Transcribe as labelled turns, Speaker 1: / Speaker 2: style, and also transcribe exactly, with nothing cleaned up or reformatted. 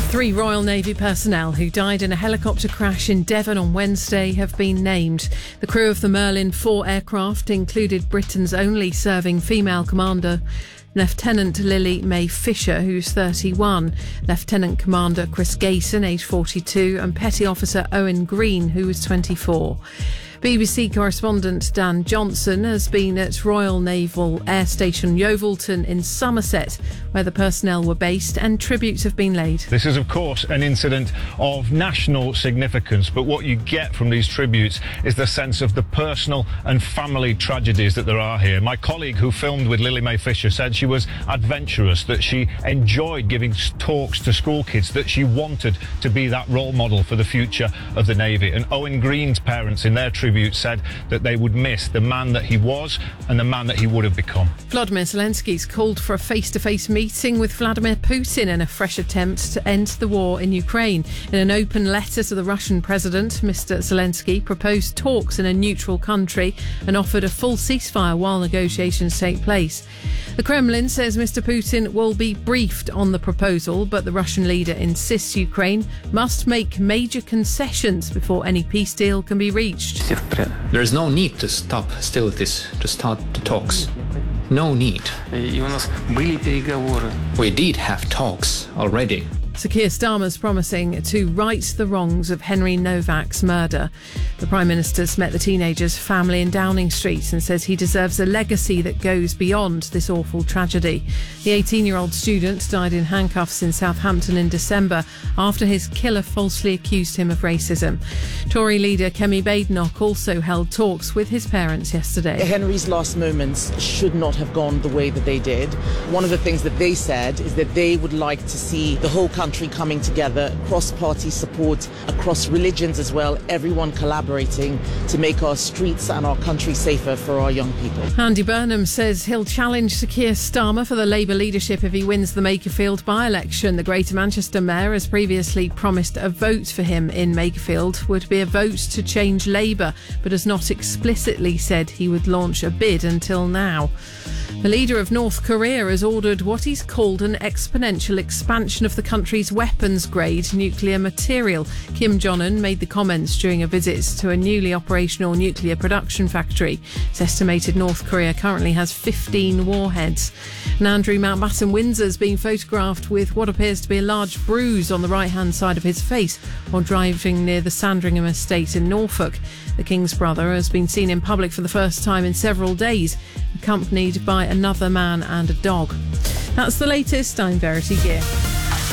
Speaker 1: Three Royal Navy personnel who died in a helicopter crash in Devon on Wednesday have been named. The crew of the Merlin four aircraft included Britain's only serving female commander, Lieutenant Lily May Fisher, who's thirty-one, Lieutenant Commander Chris Gayson, aged forty-two, and Petty Officer Owen Green, who was twenty-four. B B C correspondent Dan Johnson has been at Royal Naval Air Station Yeovilton in Somerset, where the personnel were based, and tributes have been laid.
Speaker 2: This is, of course, an incident of national significance, but what you get from these tributes is the sense of the personal and family tragedies that there are here. My colleague who filmed with Lily May Fisher said she was adventurous, that she enjoyed giving talks to school kids, that she wanted to be that role model for the future of the Navy. And Owen Green's parents, in their tribute, said that they would miss the man that he was and the man that he would have become.
Speaker 1: Vladimir Zelensky's called for a face-to-face meeting with Vladimir Putin in a fresh attempt to end the war in Ukraine. In an open letter to the Russian president, Mister Zelensky proposed talks in a neutral country and offered a full ceasefire while negotiations take place. The Kremlin says Mister Putin will be briefed on the proposal, but the Russian leader insists Ukraine must make major concessions before any peace deal can be reached.
Speaker 3: There is no need to stop hostilities, to start the talks. No need. We did have talks already.
Speaker 1: Sir Keir Starmer's promising to right the wrongs of Henry Novak's murder. The Prime Minister's met the teenager's family in Downing Street and says he deserves a legacy that goes beyond this awful tragedy. The eighteen-year-old student died in handcuffs in Southampton in December after his killer falsely accused him of racism. Tory leader Kemi Badenoch also held talks with his parents yesterday.
Speaker 4: Henry's last moments should not have gone the way that they did. One of the things that they said is that they would like to see the whole country coming together, cross-party support, across religions as well, everyone collaborating to make our streets and our country safer for our young people.
Speaker 1: Andy Burnham says he'll challenge Sir Keir Starmer for the Labour leadership if he wins the Makerfield by-election. The Greater Manchester Mayor has previously promised a vote for him in Makerfield would be a vote to change Labour, but has not explicitly said he would launch a bid until now. The leader of North Korea has ordered what he's called an exponential expansion of the country's weapons-grade nuclear material. Kim Jong-un made the comments during a visit to a newly operational nuclear production factory. It's estimated North Korea currently has fifteen warheads. And Andrew Mountbatten Windsor's being photographed with what appears to be a large bruise on the right-hand side of his face while driving near the Sandringham estate in Norfolk. The King's brother has been seen in public for the first time in several days, accompanied by another man and a dog. That's the latest. I'm Verity Gear.